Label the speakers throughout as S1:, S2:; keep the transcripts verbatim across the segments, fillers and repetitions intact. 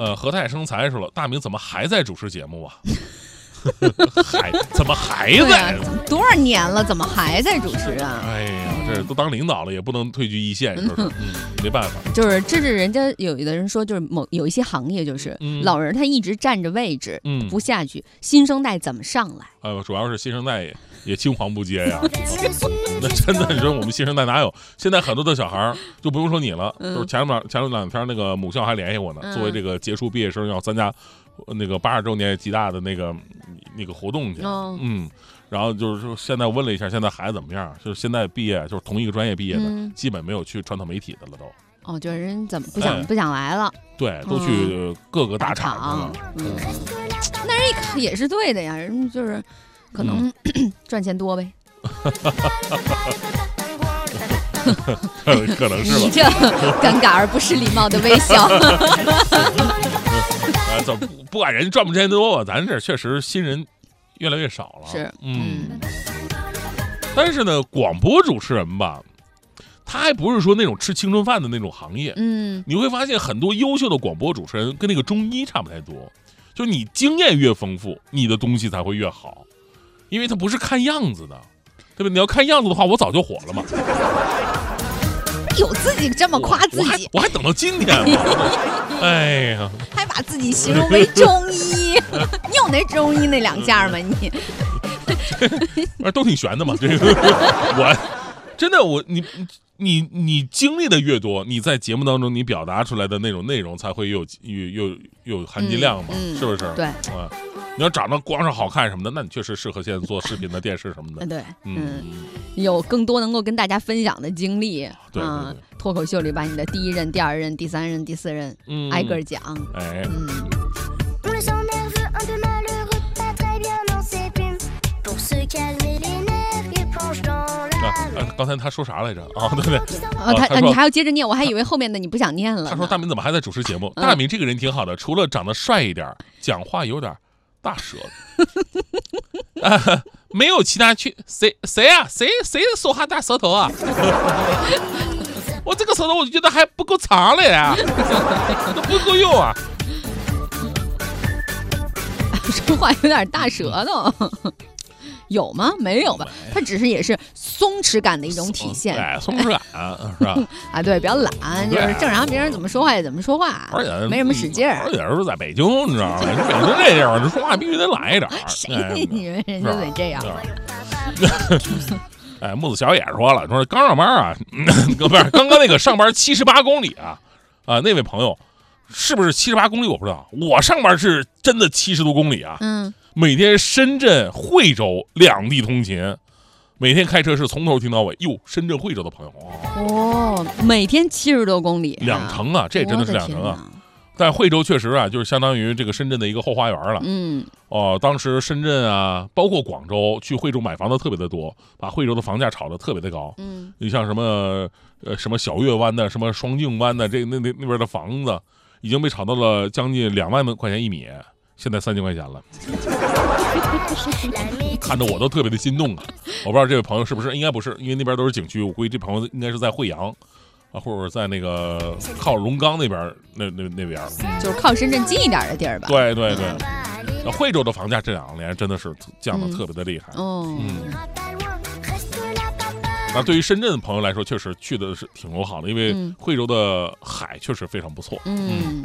S1: 呃，何太生财说了，大明怎么还在主持节目啊？还怎么还在、
S2: 啊？多少年了，怎么还在主持啊？
S1: 哎呀，这都当领导了，也不能退居一线，是不是？嗯，没办法。
S2: 就是这是人家有的人说，就是某有一些行业，就是、嗯、老人他一直占着位置，嗯，不下去，新生代怎么上来？
S1: 哎呦，主要是新生代也也青黄不接呀。那真的，你说我们新生代哪有？现在很多的小孩就不用说你了，嗯、就是前两前两天那个母校还联系我呢，嗯、作为这个杰出毕业生要参加那个八十周年吉大的那个那个活动去，哦、嗯，然后就是说现在问了一下，现在孩子怎么样？就是现在毕业就是同一个专业毕业的，嗯、基本没有去传统媒体的了都。
S2: 哦，就是人怎么不想、哎、不想来了？
S1: 对，都去各个大厂去了。
S2: 嗯，那人也是对的呀，人就是可能、嗯、赚钱多呗。
S1: 可能是吧。
S2: 你这尴尬而不失礼貌的微笑。
S1: 呃，怎不管人赚不赚多吧，咱这确实新人越来越少了。
S2: 是，
S1: 嗯。但是呢，广播主持人吧，他还不是说那种吃青春饭的那种行业。
S2: 嗯。
S1: 你会发现很多优秀的广播主持人跟那个中医差不太多，就你经验越丰富，你的东西才会越好，因为他不是看样子的，对吧？你要看样子的话，我早就火了嘛。
S2: 有自己这么夸自己，
S1: 我 还, 我还等到今天吗？哎呀，
S2: 还把自己形容为中医，你有那中医那两下吗？你
S1: 都挺悬的嘛。这个我真的我你你你经历的越多，你在节目当中你表达出来的那种内容才会有有有有含金量嘛，
S2: 嗯嗯、
S1: 是不是？
S2: 对
S1: 啊。你要长得光是好看什么的，那你确实适合现在做视频的、电视什么的。
S2: 对，嗯，有更多能够跟大家分享的经历。
S1: 对，
S2: 啊，脱口秀里把你的第一任、第二任、第三任、第四任，嗯，挨个讲。
S1: 哎，
S2: 嗯。
S1: 啊，刚才他说啥来着？啊，对对，
S2: 啊，他你还要接着念，我还以为后面的你不想念了。
S1: 他说大明怎么还在主持节目？大明这个人挺好的，除了长得帅一点，讲话有点大舌头。啊，没有其他缺，谁谁啊？谁谁说话大舌头啊？我这个舌头我就觉得还不够长了呀，都不够用啊。
S2: 说话有点大舌头。有吗？没有吧，它只是也是松弛感的一种体现。
S1: 哎，松弛感是吧？
S2: 啊，对，比较懒，就是正常别人怎么说话也怎么说话，
S1: 而且
S2: 没什么使劲儿。
S1: 而且是在北京，你知道吗？北京这地方，这说话必须得懒一点。
S2: 谁你们人家得这样？
S1: 哎，木子小也说了，说刚上班啊，不是刚刚那个上班七十八公里啊啊，那位朋友是不是七十八公里？我不知道，我上班是真的七十多公里啊。
S2: 嗯。
S1: 每天深圳、惠州两地通勤，每天开车是从头听到尾。哟，深圳、惠州的朋友
S2: 哦，每天七十多公里、啊，
S1: 两程啊，这真的是两程啊。但惠州确实啊，就是相当于这个深圳的一个后花园了。
S2: 嗯，
S1: 哦，当时深圳啊，包括广州，去惠州买房的特别的多，把惠州的房价炒得特别的高。
S2: 嗯，
S1: 你像什么呃什么小月湾的、什么双泾湾的，这那那那边的房子已经被炒到了将近两万块钱一米。现在三千块钱了，看得我都特别的心动啊！我不知道这位朋友是不是，应该不是，因为那边都是景区，我估计这朋友应该是在惠阳啊，或者在那个靠龙岗那边那那那边，
S2: 就是靠深圳近一点的地儿吧。
S1: 对对对，那惠州的房价这两年真的是降得特别的厉害。
S2: 嗯。
S1: 嗯那对于深圳的朋友来说，确实去的是挺友好的，因为惠州的海确实非常不错。
S2: 嗯。嗯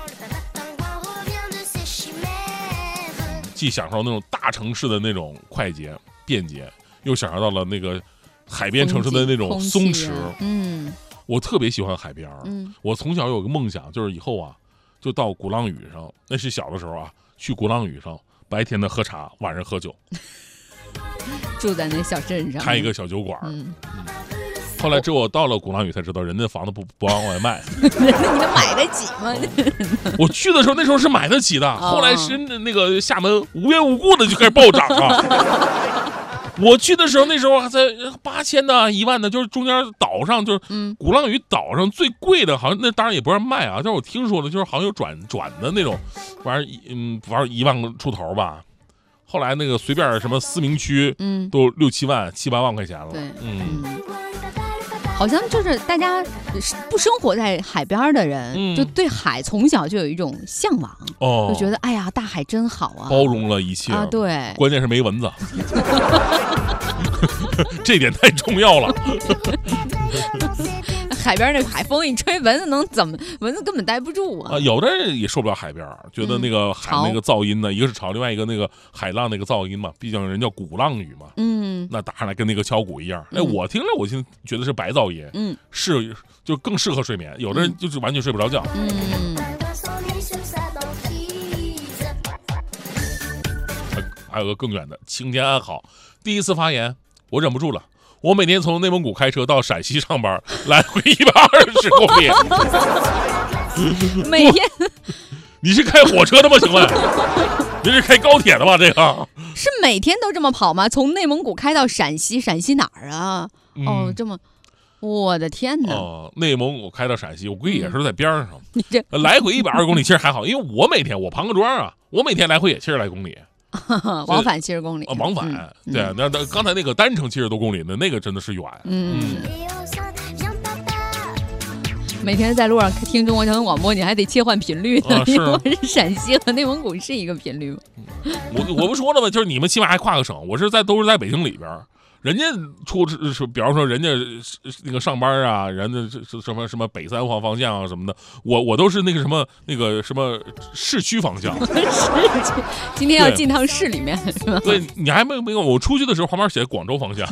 S1: 既享受那种大城市的那种快捷便捷，又享受到了那个海边城市的那种松弛。
S2: 嗯，
S1: 我特别喜欢海边。
S2: 嗯，
S1: 我从小有个梦想，就是以后啊，就到鼓浪屿上。那是小的时候啊，去鼓浪屿上，白天的喝茶，晚上喝酒，
S2: 住在那小镇上，
S1: 开一个小酒馆。
S2: 嗯
S1: 嗯。后来只有到了鼓浪屿才知道，人家房子不不往外卖。
S2: 你能买得起吗？
S1: 我去的时候，那时候是买得起的。哦、后来是那个厦门无缘无故的就开始暴涨啊。我去的时候，那时候还在八千的、一万的，就是中间岛上，就是鼓浪屿岛上最贵的，好像那当然也不让卖啊。但是我听说的，就是好像有转转的那种，反正嗯，反正一万个出头吧。后来那个随便什么思明区，嗯，都六七万、七八万块钱了。
S2: 对，
S1: 嗯。
S2: 好像就是大家不生活在海边的人，
S1: 嗯、
S2: 就对海从小就有一种向往，
S1: 哦，
S2: 就觉得哎呀，大海真好啊，
S1: 包容了一切
S2: 啊，对，
S1: 关键是没蚊子，这点太重要了。
S2: 海边那海风一吹，蚊子能怎么？蚊子根本待不住啊！
S1: 啊，有的人也受不了海边，觉得那个海那个噪音呢，嗯、一个是潮，另外一个那个海浪那个噪音嘛，毕竟人叫鼓浪屿嘛。嗯，那打上来跟那个敲鼓一样。哎、嗯，我听着我就觉得是白噪音，嗯，是就更适合睡眠。有的人就是完全睡不着觉。嗯。还有个更远的，晴天安好。第一次发言，我忍不住了。我每天从内蒙古开车到陕西上班，来回一百二十公里。
S2: 每天？
S1: 你是开火车的吗？请问，你是开高铁的吗？这个
S2: 是每天都这么跑吗？从内蒙古开到陕西，陕西哪儿啊？嗯、哦，这么，我的天哪！
S1: 哦，内蒙古开到陕西，我估计也是在边上。
S2: 你这
S1: 来回一百二十公里，其实还好，因为我每天我庞各庄啊，我每天来回也七十来公里。
S2: 往返七十公里
S1: 啊，往返、嗯、对，那那刚才那个单程七十多公里的那个真的是远。嗯，嗯
S2: 每天在路上听中国交通广播，你还得切换频率呢。
S1: 啊、是
S2: 因为我是陕西和内蒙古是一个频率吗？
S1: 我我不说了吗？就是你们起码还跨个省，我是在都是在北京里边。人家出是，比方说人家那个上班啊，人家什么什么北三环方向啊什么的，我我都是那个什么那个什么市区方向。
S2: 今天要进趟市里面是吧？
S1: 对，你还没没有？我出去的时候旁边写广州方向，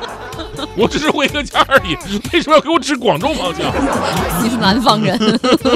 S1: 我只是回个家而已，为什么要给我指广州方向？
S2: 你是南方人。